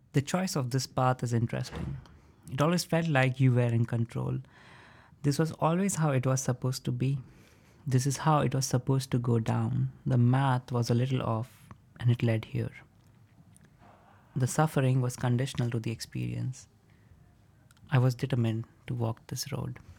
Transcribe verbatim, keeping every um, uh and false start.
The choice of this path is interesting. It always felt like you were in control. This was always how it was supposed to be. This is how it was supposed to go down. The math was a little off, and it led here. The suffering was conditional to the experience. I was determined to walk this road.